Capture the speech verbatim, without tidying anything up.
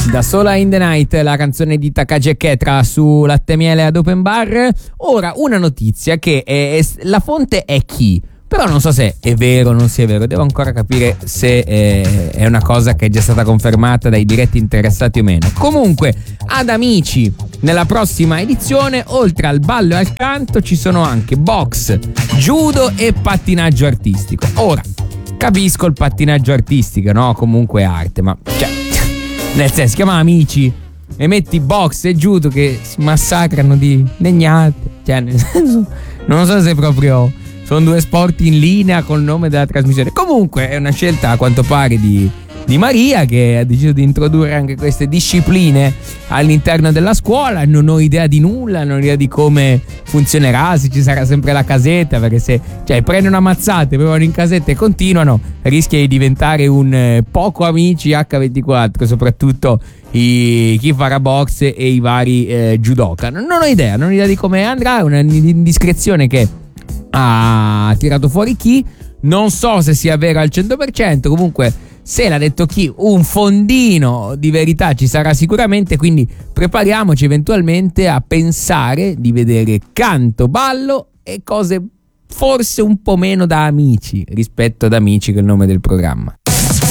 Da Sola in the Night, la canzone di Takagi e Ketra su Latte Miele ad Open Bar. Ora una notizia che è, è, la fonte è chi, però non so se è vero o non sia vero, devo ancora capire se è, è una cosa che è già stata confermata dai diretti interessati o meno. Comunque, ad Amici, nella prossima edizione, oltre al ballo e al canto, ci sono anche box, judo e pattinaggio artistico. Ora, capisco il pattinaggio artistico, no? Comunque arte, ma cioè, nel senso, si chiama Amici e metti box e judo che si massacrano di legnate, cioè nel senso, non so se proprio sono due sport in linea col nome della trasmissione. Comunque è una scelta a quanto pare di, di Maria, che ha deciso di introdurre anche queste discipline all'interno della scuola. Non ho idea di nulla, non ho idea di come funzionerà, se ci sarà sempre la casetta, perché se cioè prendono una mazzata e poi vanno in casetta e continuano, rischia di diventare un eh, poco Amici acca ventiquattro, soprattutto i, chi farà box e i vari eh, judoka. Non, non ho idea, non ho idea di come andrà, è un'indiscrezione che ha tirato fuori chi, non so se sia vero al cento per cento, comunque se l'ha detto chi, un fondino di verità ci sarà sicuramente, quindi prepariamoci eventualmente a pensare di vedere canto, ballo e cose forse un po' meno da Amici rispetto ad Amici, che è il nome del programma.